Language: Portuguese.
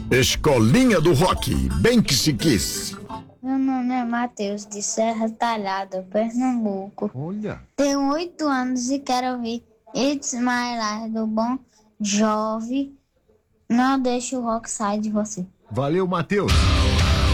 Escolinha do Rock, bem que se quis. Meu nome é Matheus, de Serra Talhada, Pernambuco. Olha. Tenho 8 anos e quero ouvir It's My Life do Bon Jovi. Não deixe o rock sair de você. Valeu, Matheus.